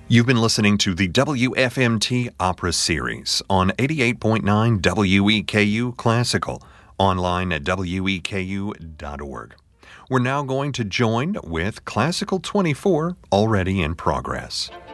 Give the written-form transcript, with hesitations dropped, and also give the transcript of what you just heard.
You've been listening to the WFMT Opera Series on 88.9 WEKU Classical, online at weku.org. We're now going to join with Classical 24, already in progress.